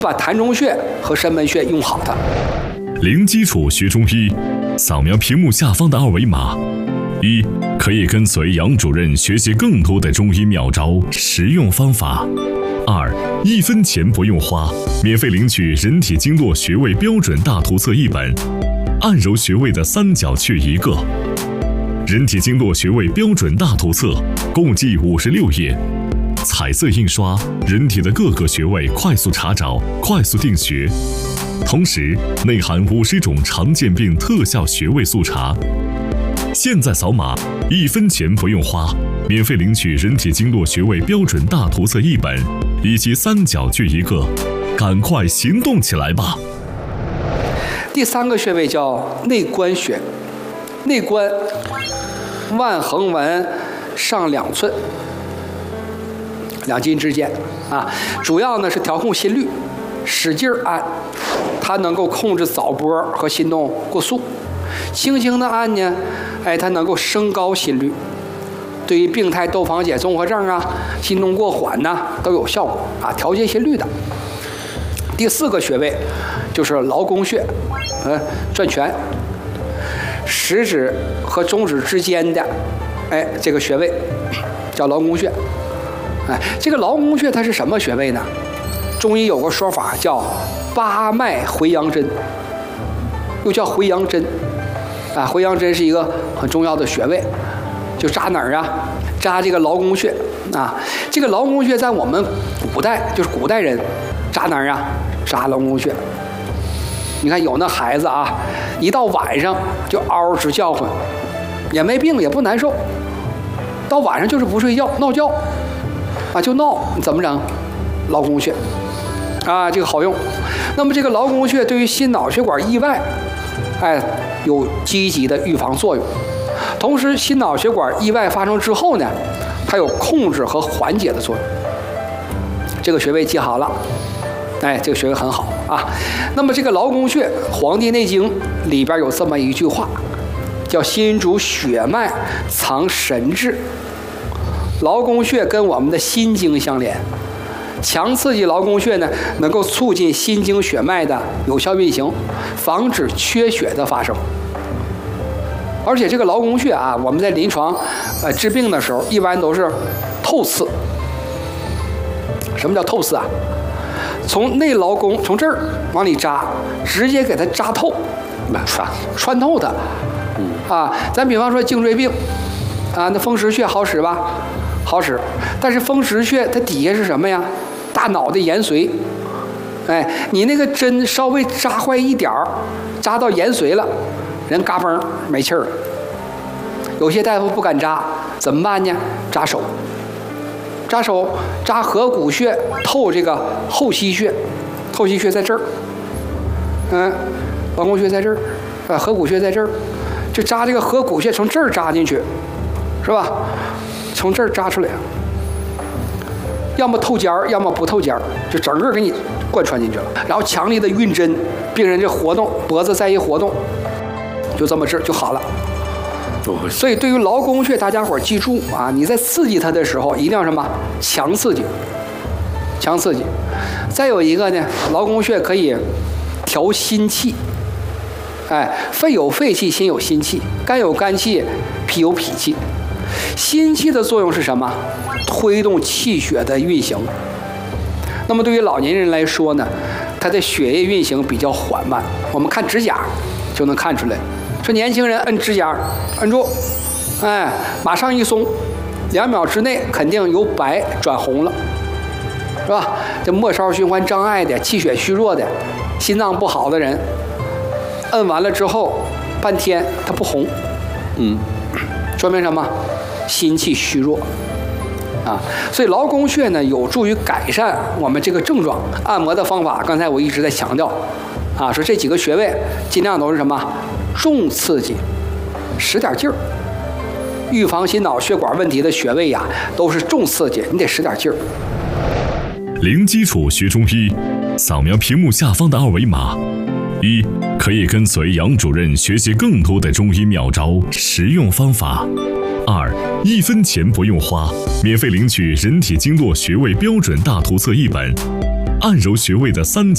把膻中穴和申门穴用好的。 零基础学中医，扫描屏幕下方的二维码。一、可以跟随杨主任学习更多的中医妙招、实用方法。二、1分钱不用花，免费领取人体经络穴位标准大图册1本，按揉穴位的三角穴1个。人体经络穴位标准大图册共计56页，彩色印刷，人体的各个穴位快速查找、快速定穴。同时内含50种常见病特效穴位速查。现在扫码，1分钱不用花，免费领取人体经络穴位标准大图册1本，以及三角穴1个，赶快行动起来吧！ 第3个穴位叫内关穴，内关腕横纹上2寸，2筋之间啊，主要呢是调控心率，使劲按，它能够控制早搏和心动过速。轻轻的按呢，它能够升高心率，对于病态窦房结综合症啊、心动过缓呐都有效果啊，调节心率的。第4个穴位就是劳宫穴，转拳，食指和中指之间的，这个穴位叫劳宫穴。这个劳宫穴它是什么穴位呢？中医有个说法叫八脉回阳针，又叫回阳针。回阳针是一个很重要的穴位，就扎哪儿啊？扎这个劳宫穴啊。这个劳宫穴在我们古代，就是古代人扎哪儿啊？扎劳宫穴。你看有那孩子啊，一到晚上就嗷直叫唤，也没病也不难受，到晚上就是不睡觉闹觉啊，就闹，你怎么整？劳宫穴啊，这个好用。那么这个劳宫穴对于心脑血管意外，有积极的预防作用。同时，心脑血管意外发生之后呢，它有控制和缓解的作用。这个穴位记好了，这个穴位很好啊。那么这个劳宫穴，《黄帝内经》里边有这么一句话，叫“心主血脉，藏神志”。劳宫穴跟我们的心经相连，强刺激劳宫穴呢，能够促进心经血脉的有效运行，防止缺血的发生。而且这个劳宫穴啊，我们在临床治病的时候，一般都是透刺。什么叫透刺啊？从内劳宫从这儿往里扎，直接给它扎透，穿透它。咱比方说颈椎病啊，那风池穴好使吧？好使。但是风池穴它底下是什么呀？大脑的延髓。你那个针稍微扎坏一点儿，扎到延髓了，人嘎嘣没气儿了。有些大夫不敢扎，怎么办呢？扎手，扎合谷穴，透这个后溪穴，后溪穴在这儿，劳宫穴在这儿，合谷穴在这儿，就扎这个合谷穴，从这儿扎进去，是吧？从这儿扎出来，要么透尖儿，要么不透尖儿，就整个给你贯穿进去了。然后强力的运针，病人这活动脖子再一活动，就这么治就好了。所以对于劳宫穴，大家伙记住啊，你在刺激它的时候，一定要什么？强刺激。再有一个呢，劳宫穴可以调心气。肺有肺气，心有心气，肝有肝气，脾有脾气。心气的作用是什么？推动气血的运行。那么对于老年人来说呢，他的血液运行比较缓慢，我们看指甲就能看出来。说年轻人摁指甲，摁住，马上一松，2秒之内肯定由白转红了，是吧？这末梢循环障碍的、气血虚弱的、心脏不好的人，摁完了之后半天它不红，说明什么？心气虚弱啊。所以劳宫穴呢，有助于改善我们这个症状。按摩的方法，刚才我一直在强调啊，说这几个穴位尽量都是什么？重刺激，使点劲儿。预防心脑血管问题的穴位呀，都是重刺激，你得使点劲儿。 零基础学中医，扫描屏幕下方的二维码。一、可以跟随杨主任学习更多的中医妙招、实用方法。二、1分钱不用花，免费领取人体经络穴位标准大图册1本，按揉穴位的三角